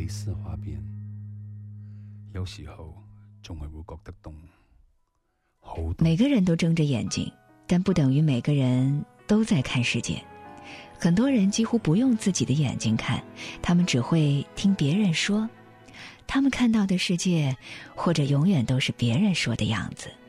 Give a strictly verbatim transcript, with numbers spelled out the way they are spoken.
似花邊，有時候仲係會覺得凍。好凍。 每個人都睜着眼睛，但不等於每個人都在看世界。很多人幾乎不用自己的眼睛看，他們只會聽別人說，他們看到的世界或者永遠都是別人說的樣子。